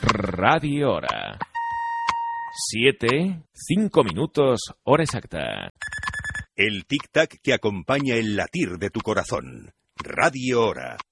Radio Hora. 7, 5 minutos, hora exacta. El tic-tac que acompaña el latir de tu corazón. Radio Hora.